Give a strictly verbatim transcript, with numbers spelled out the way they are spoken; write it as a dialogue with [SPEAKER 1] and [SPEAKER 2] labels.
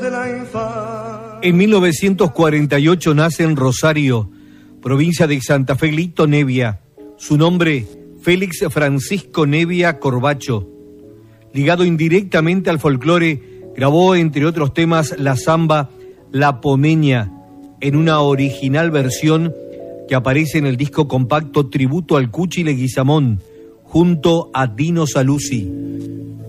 [SPEAKER 1] de la infancia.
[SPEAKER 2] En mil novecientos cuarenta y ocho nace en Rosario, provincia de Santa Fe, Lito Nevia. Su nombre, Félix Francisco Nevia Corbacho. Ligado indirectamente al folclore, grabó entre otros temas la samba La Pomeña, en una original versión que aparece en el disco compacto Tributo al Cuchi Leguizamón, junto a Dino Saluzzi.